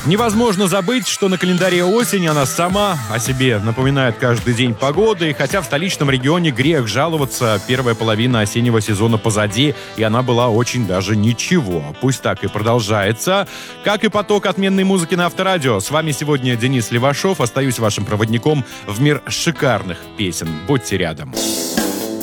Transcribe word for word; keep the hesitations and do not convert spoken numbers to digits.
Невозможно забыть, что на календаре осень, она сама о себе напоминает каждый день погоды, и хотя в столичном регионе грех жаловаться, первая половина осеннего сезона позади, и она была очень даже ничего. Пусть так и продолжается. Как и поток отменной музыки на Авторадио. С вами сегодня Денис Левашов. Остаюсь вашим проводником в мир шикарных песен. Будьте рядом.